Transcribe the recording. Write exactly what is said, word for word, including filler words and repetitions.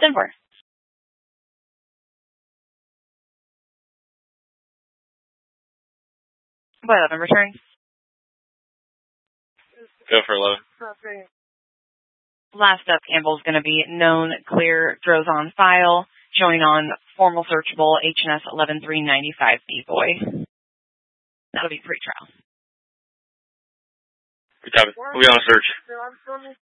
ten four. What eleven return? Go for eleven. Last up, Campbell's going to be known clear throws on file, showing on formal searchable H N S eleven three ninety-five B boy. That'll be pre-trial. Good time. We'll be on a search.